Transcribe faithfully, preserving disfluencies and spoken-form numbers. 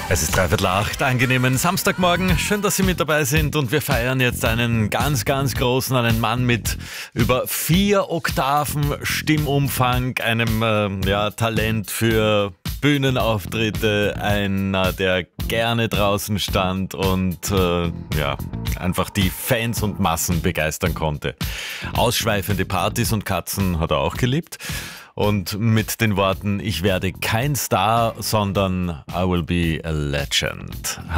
Es ist dreiviertel acht, angenehmen Samstagmorgen. Schön, dass Sie mit dabei sind und wir feiern jetzt einen ganz, ganz großen, einen Mann mit über vier Oktaven Stimmumfang, einem äh, ja, Talent für Bühnenauftritte, einer, der gerne draußen stand und äh, ja, einfach die Fans und Massen begeistern konnte. Ausschweifende Partys und Katzen hat er auch geliebt. Und mit den Worten, ich werde kein Star, sondern I will be a legend,